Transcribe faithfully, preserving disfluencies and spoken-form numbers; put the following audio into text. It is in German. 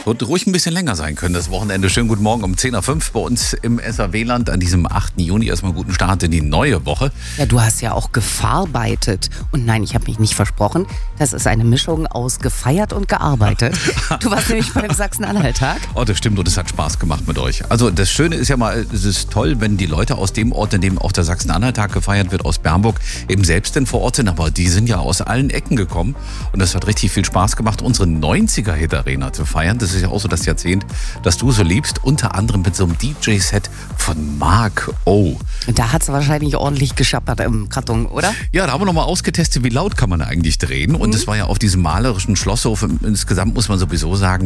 Wird ruhig ein bisschen länger sein können, das Wochenende. Schönen guten Morgen um zehn Uhr fünf bei uns im S R W-Land an diesem achten Juni. Erstmal guten Start in die neue Woche. Ja, du hast ja auch gearbeitet. Und nein, ich habe mich nicht versprochen. Das ist eine Mischung aus gefeiert und gearbeitet. Du warst nämlich beim Sachsen-Anhalt-Tag. Oh, das stimmt und es hat Spaß gemacht mit euch. Also das Schöne ist ja mal, es ist toll, wenn die Leute aus dem Ort, in dem auch der Sachsen-Anhalt-Tag gefeiert wird, aus Bernburg, eben selbst denn vor Ort sind. Aber die sind ja aus allen Ecken gekommen und das hat richtig viel Spaß gemacht, unsere neunziger-Hit-Arena zu feiern. Das ist ja auch so das Jahrzehnt, das du so liebst, unter anderem mit so einem D J-Set von Mark O. Da hat es wahrscheinlich ordentlich gescheppert im Karton, oder? Ja, da haben wir nochmal ausgetestet, wie laut kann man eigentlich drehen. Und es war ja auf diesem malerischen Schlosshof. Insgesamt muss man sowieso sagen,